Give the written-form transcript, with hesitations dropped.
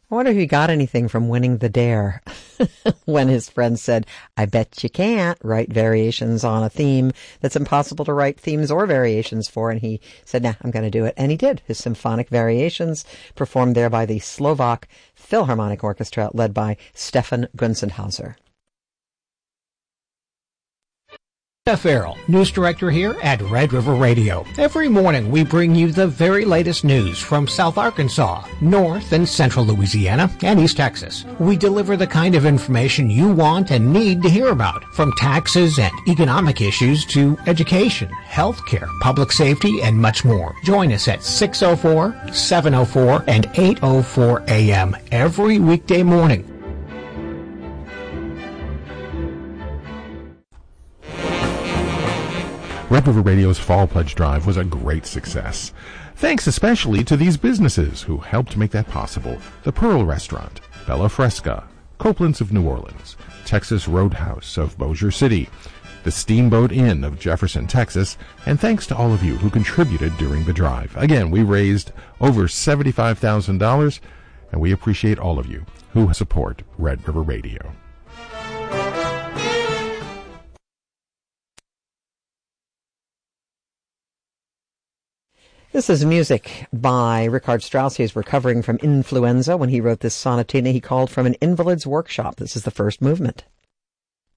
I wonder if he got anything from winning the dare when his friend said, I bet you can't write variations on a theme that's impossible to write themes or variations for. And he said, nah, I'm going to do it. And he did. His symphonic variations performed there by the Slovak Philharmonic Orchestra led by Stefan Gunzenhauser. Jeff Farrell, news director here at Red River Radio. Every morning we bring you the very latest news from South Arkansas, North and Central Louisiana, and East Texas. We deliver the kind of information you want and need to hear about, from taxes and economic issues to education, healthcare, public safety, and much more. Join us at 6:04, 7:04, and 8:04 a.m. every weekday morning. Red River Radio's Fall Pledge Drive was a great success. Thanks especially to these businesses who helped make that possible. The Pearl Restaurant, Bella Fresca, Copeland's of New Orleans, Texas Roadhouse of Bossier City, the Steamboat Inn of Jefferson, Texas, and thanks to all of you who contributed during the drive. Again, we raised over $75,000, and we appreciate all of you who support Red River Radio. This is music by Richard Strauss. He is recovering from influenza when he wrote this sonatina he called From an Invalid's Workshop. This is the first movement.